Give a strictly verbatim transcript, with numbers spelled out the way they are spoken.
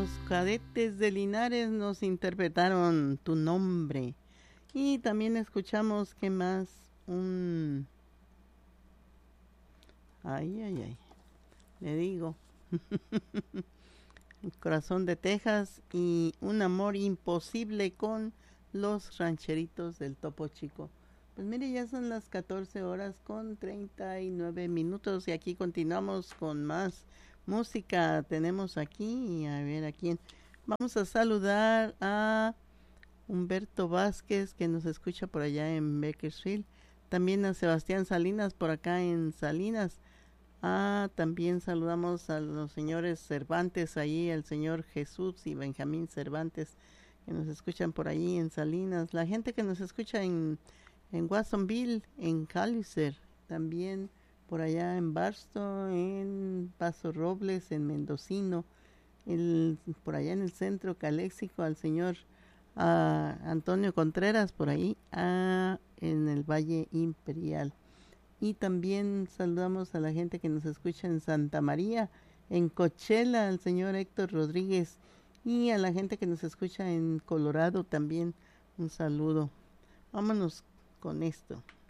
Los Cadetes de Linares nos interpretaron Tu Nombre. Y también escuchamos, ¿qué más? Un... Ay, ay, ay. Le digo. El Corazón de Texas y Un Amor Imposible con Los Rancheritos del Topo Chico. Pues mire, ya son las catorce horas con treinta y nueve minutos y aquí continuamos con más música. Tenemos aquí, a ver a quién. Vamos a saludar a Humberto Vázquez, que nos escucha por allá en Bakersfield. También a Sebastián Salinas por acá en Salinas. Ah, también saludamos a los señores Cervantes ahí, el señor Jesús y Benjamín Cervantes, que nos escuchan por ahí en Salinas. La gente que nos escucha en, en Watsonville, en Callicer, también por allá en Barstow, en Paso Robles, en Mendocino, el, por allá en el centro Caléxico, al señor uh, Antonio Contreras, por ahí, uh, en el Valle Imperial. Y también saludamos a la gente que nos escucha en Santa María, en Coachella, al señor Héctor Rodríguez. Y a la gente que nos escucha en Colorado también un saludo. Vámonos con esto.